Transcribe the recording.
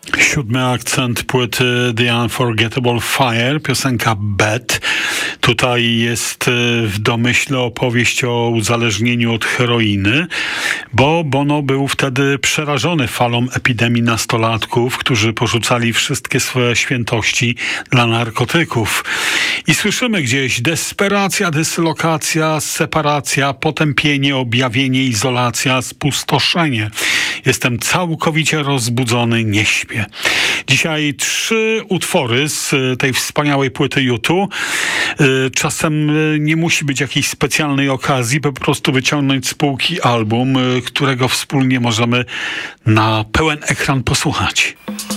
Siódmy akcent płyty The Unforgettable Fire, piosenka Bad. Tutaj jest w domyśle opowieść o uzależnieniu od heroiny, bo Bono był wtedy przerażony falą epidemii nastolatków, którzy porzucali wszystkie swoje świętości dla narkotyków. I słyszymy gdzieś desperacja, dyslokacja, separacja, potępienie, objawienie, izolacja, spustoszenie. Jestem całkowicie rozbudzony, nie śpię. Dzisiaj 3 utwory z tej wspaniałej płyty U2. Czasem nie musi być jakiejś specjalnej okazji, po prostu wyciągnąć z półki album, którego wspólnie możemy na pełen ekran posłuchać.